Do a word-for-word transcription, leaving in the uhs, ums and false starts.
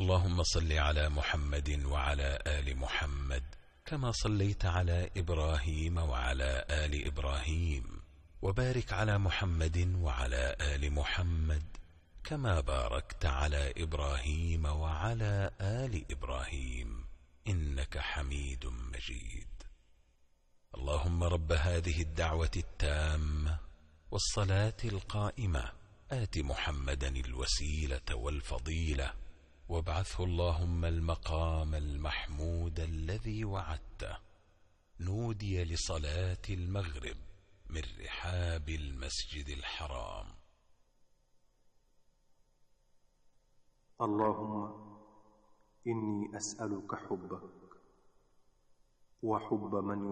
اللهم صل على محمد وعلى آل محمد كما صليت على إبراهيم وعلى آل إبراهيم، وبارك على محمد وعلى آل محمد كما باركت على إبراهيم وعلى آل إبراهيم إنك حميد مجيد. اللهم رب هذه الدعوة التامة والصلاة القائمة آت محمدا الوسيلة والفضيلة وابعثه اللهم المقام المحمود الذي وعدته. نودي لصلاة المغرب من رحاب المسجد الحرام. اللهم إني أسألك حبك وحب من